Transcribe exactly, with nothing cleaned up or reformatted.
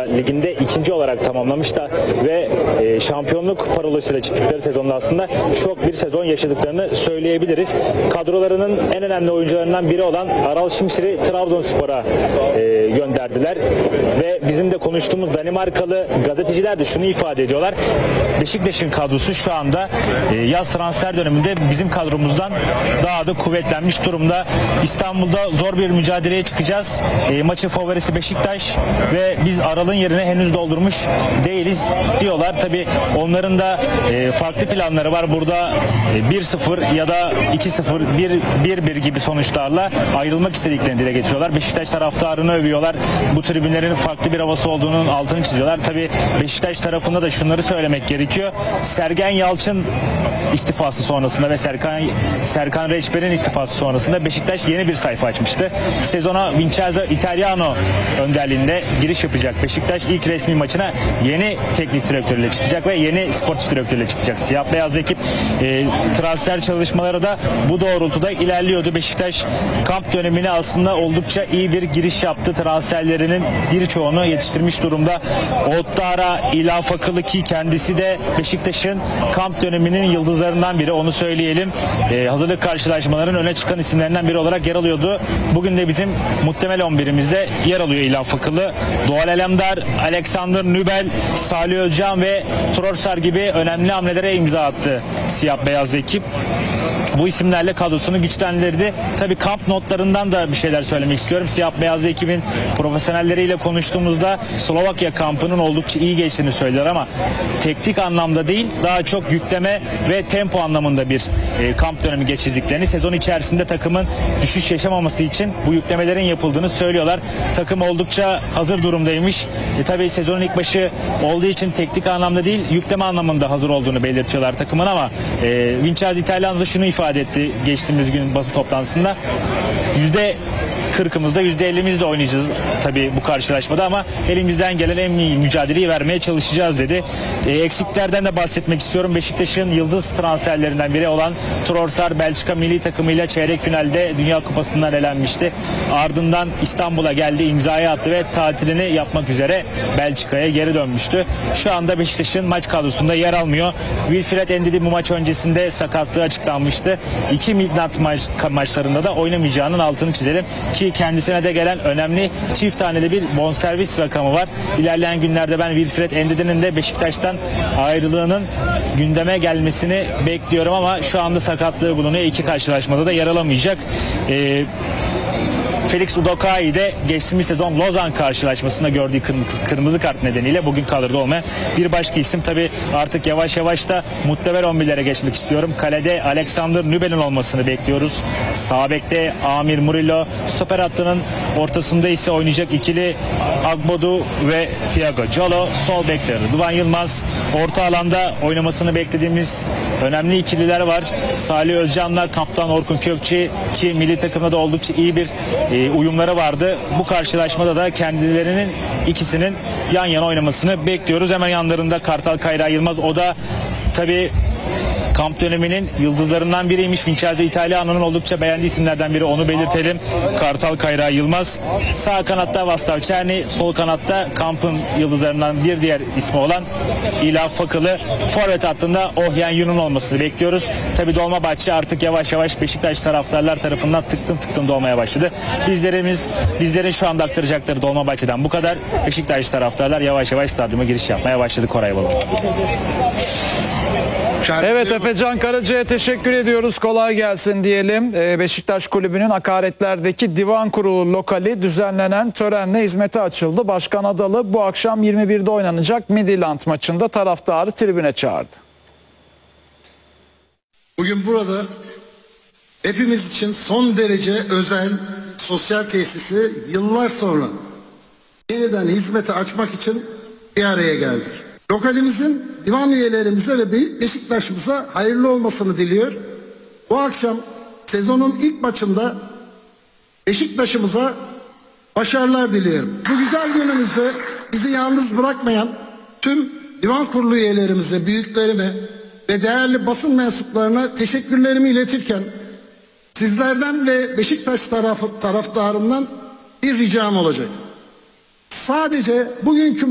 Ligi'nde ikinci olarak tamamlamışlar ve e, şampiyonluk parolasıyla çıktıkları sezonda aslında şok bir sezon yaşadıklarını söyleyebiliriz. Kadrolarının en önemli oyuncularından biri olan Aral Şimşir'i Trabzonspor'a e, gönderdiler ve bizim de konuştuğumuz Danimarkalı gazeteciler de şunu ifade ediyorlar. Beşiktaş'ın kadrosu şu anda e, yaz transfer döneminde bizim kadromuzdan daha da kuvvetlenmiş durumda. İstanbul'da zor bir mücadeleye çıkacağız. E, maçın favorisi Beşiktaş ve biz Aral'ın yerine henüz doldurmuş değiliz diyorlar. Tabii onların da e, farklı planları var. Burada e, bir sıfır ya da iki sıfır, bir bir gibi sonuçlarla ayrılmak istediklerini dile getiriyorlar. Beşiktaş taraftarını övüyorlar. Bu tribünlerin farklı bir havası olduğunun altını çiziyorlar. Tabii Beşiktaş tarafında da şunları söylemek gerekiyor. Sergen Yalçın istifası sonrasında ve Serkan Serkan Reçber'in istifası sonrasında Beşiktaş yeni bir sayfa açmıştı. Sezona Vincenzo Italiano önderliğinde giriş yapacak. Beşiktaş ilk resmi maçına yeni teknik direktörle çıkacak ve yeni sportif direktörle çıkacak. Siyah beyaz ekip e, transfer çalışmaları da bu doğrultuda ilerliyordu. Beşiktaş kamp dönemine aslında oldukça iyi bir giriş yaptı. Transferlerinin birçoğunu yetiştirmiş durumda. Ottara, İlaf Akıllı ki kendisi de Beşiktaş'ın kamp döneminin yıldızlarından biri, onu söyleyelim. Ee, hazırlık karşılaşmalarının öne çıkan isimlerinden biri olarak yer alıyordu. Bugün de bizim muhtemel on birimizde yer alıyor İlaf Akıllı. Doğal Alemdar, Alexander Nübel, Salih Özcan ve Trossard gibi önemli hamlelere imza attı siyah beyaz ekip. Bu isimlerle kadrosunu güçlendirdi. Tabii kamp notlarından da bir şeyler söylemek istiyorum. Siyah beyaz ekibin profesyonelleriyle konuştuğumuzda Slovakya kampının oldukça iyi geçtiğini söylediler ama teknik anlamda değil, daha çok yükleme ve tempo anlamında bir e, kamp dönemi geçirdiklerini, sezon içerisinde takımın düşüş yaşamaması için bu yüklemelerin yapıldığını söylüyorlar. Takım oldukça hazır durumdaymış. E, tabii sezonun ilk başı olduğu için teknik anlamda değil, yükleme anlamında hazır olduğunu belirtiyorlar takımın ama e, Vincenzo Italiano da şunu ifade etti geçtiğimiz gün basın toplantısında. Yüzde kırkımızda yüzde ellimizle oynayacağız tabii bu karşılaşmada ama elimizden gelen en iyi mücadeleyi vermeye çalışacağız dedi. E, eksiklerden de bahsetmek istiyorum. Beşiktaş'ın yıldız transferlerinden biri olan Trossard Belçika milli takımıyla çeyrek finalde Dünya Kupası'ndan elenmişti. Ardından İstanbul'a geldi, imzayı attı ve tatilini yapmak üzere Belçika'ya geri dönmüştü. Şu anda Beşiktaş'ın maç kadrosunda yer almıyor. Wilfried Ndidi bu maç öncesinde sakatlığı açıklanmıştı. İki midnight maç, maçlarında da oynamayacağının altını çizelim ki kendisine de gelen önemli çift taneli bir bonservis rakamı var. İlerleyen günlerde ben Wilfried Ndidi'nin de Beşiktaş'tan ayrılığının gündeme gelmesini bekliyorum ama şu anda sakatlığı bulunuyor. İki karşılaşmada da yer alamayacak. Ee, Felix Udokai de geçtiğimiz sezon Lozan karşılaşmasında gördüğü kırmızı kart nedeniyle bugün kadroda olmayan bir başka isim. Tabi artık yavaş yavaş da muhtemel on birlere geçmek istiyorum. Kalede Alexander Nübel'in olmasını bekliyoruz. Sağ bekte Amir Murillo, stoper hattının ortasında ise oynayacak ikili Agbodu ve Thiago Jolo, sol bekte Rıdvan Yılmaz, orta alanda oynamasını beklediğimiz önemli ikililer var. Salih Özcan'la kaptan Orkun Kökçü ki milli takımda da oldukça iyi bir e, uyumları vardı. Bu karşılaşmada da kendilerinin ikisinin yan yana oynamasını bekliyoruz. Hemen yanlarında Kartal Kayra Yılmaz, o da tabii kamp döneminin yıldızlarından biriymiş. Vincenzo Italiano'nun oldukça beğendiği isimlerden biri, onu belirtelim. Kartal Kayra Yılmaz. Sağ kanatta Vaslav Çerni, sol kanatta kampın yıldızlarından bir diğer ismi olan İlaf Fakılı. Forvet hattında Ohyen Yun'un olmasını bekliyoruz. Tabi Dolmabahçe artık yavaş yavaş Beşiktaş taraftarlar tarafından tıktım tıktım dolmaya başladı. Bizlerimiz, bizlerin şu anda aktaracakları Dolmabahçe'den bu kadar. Beşiktaş taraftarlar yavaş yavaş stadyuma giriş yapmaya başladı. Koray Balı. Evet, Efecan Karaca'ya teşekkür ediyoruz. Kolay gelsin diyelim. Beşiktaş Kulübü'nün Hakaretler'deki Divan Kurulu lokali düzenlenen törenle hizmete açıldı. Başkan Adalı bu akşam yirmi birde oynanacak Midtjylland maçında taraftarı tribüne çağırdı. Bugün burada hepimiz için son derece özel sosyal tesisi yıllar sonra yeniden hizmete açmak için bir araya geldik. Lokalimizin divan üyelerimize ve Beşiktaş'ımıza hayırlı olmasını diliyor. Bu akşam sezonun ilk maçında Beşiktaş'ımıza başarılar diliyorum. Bu güzel günümüzde bizi yalnız bırakmayan tüm divan kurulu üyelerimize, büyüklerime ve değerli basın mensuplarına teşekkürlerimi iletirken sizlerden ve Beşiktaş tarafı, taraftarından bir ricam olacak. Sadece bugünkü